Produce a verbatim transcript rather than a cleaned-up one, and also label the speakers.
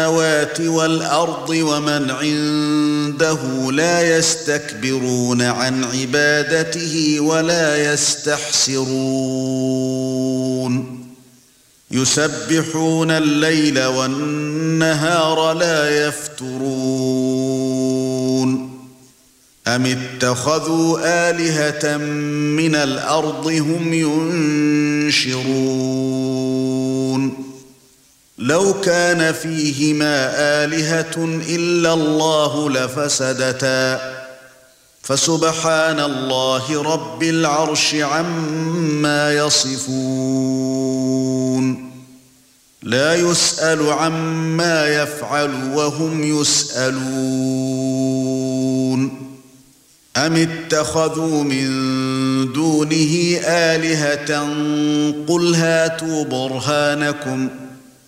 Speaker 1: السماوات والأرض ومن عنده لا يستكبرون عن عبادته ولا يستحسرون يسبحون الليل والنهار لا يفترون أم اتخذوا آلهة من الأرض هم ينشرون لو كان فيهما آلهة إلا الله لفسدتا فسبحان الله رب العرش عما يصفون لا يسأل عما يفعل وهم يسألون أم اتخذوا من دونه آلهة قل هاتوا برهانكم